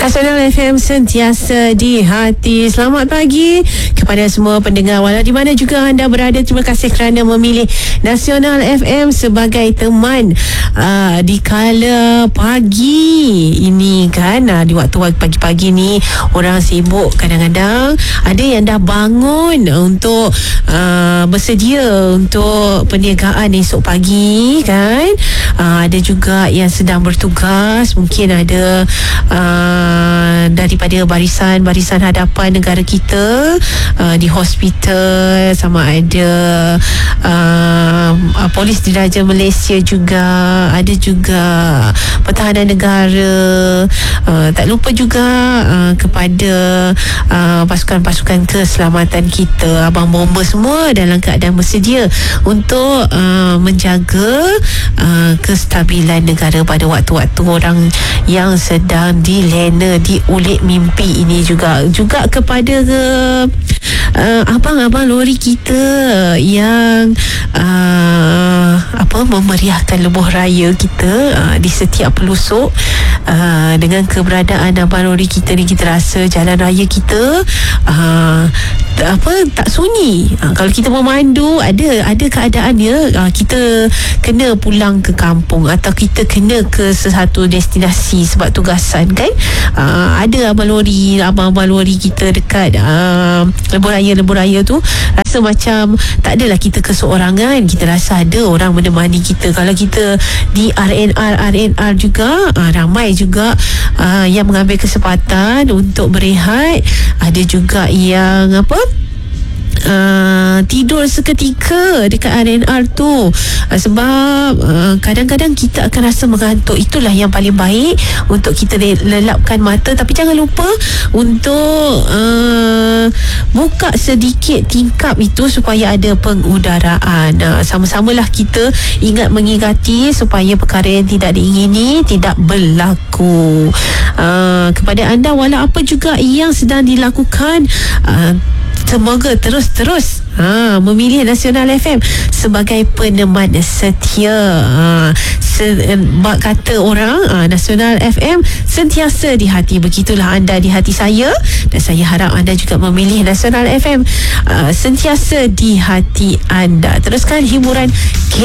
Nasional FM sentiasa di hati. Selamat pagi kepada semua pendengar walau di mana juga anda berada. Terima kasih kerana memilih Nasional FM sebagai teman di kala pagi ini kan. Di waktu pagi-pagi ni orang sibuk, kadang-kadang ada yang dah bangun untuk bersedia untuk perniagaan esok pagi kan. Ada juga yang sedang bertugas, mungkin ada daripada barisan hadapan negara kita di hospital, sama ada polis diraja Malaysia juga, ada juga pertahanan negara, tak lupa juga kepada pasukan-pasukan keselamatan kita, abang bomba semua dalam keadaan bersedia untuk menjaga kestabilan negara pada waktu-waktu orang yang sedang dilena, diulik mimpi ini juga kepada abang-abang lori kita yang memeriahkan lebuh raya kita di setiap pelosok. Dengan keberadaan abang lori kita ni, kita rasa jalan raya kita tak sunyi. Kalau kita memandu, ada keadaan dia, kita kena pulang ke kampung atau kita kena ke sesuatu destinasi sebab tugasan kan. Ada abang-abang lori kita dekat lebuh raya tu, rasa macam tak adalah kita keseorangan, kita rasa ada orang menemani kita. Kalau kita di RNR juga, ramai juga yang mengambil kesempatan untuk berehat. Ada juga yang tidur seketika dekat RNR tu, sebab kadang-kadang kita akan rasa mengantuk. Itulah yang paling baik untuk kita lelapkan mata, tapi jangan lupa untuk buka sedikit tingkap itu supaya ada pengudaraan. Sama-samalah kita mengingati supaya perkara yang tidak diingini tidak berlaku. Kepada anda, walau apa juga yang sedang dilakukan, semoga terus memilih Nasional FM sebagai peneman setia. Sebab kata orang, Nasional FM sentiasa di hati. Begitulah anda di hati saya, dan saya harap anda juga memilih Nasional FM sentiasa di hati anda. Teruskan hiburan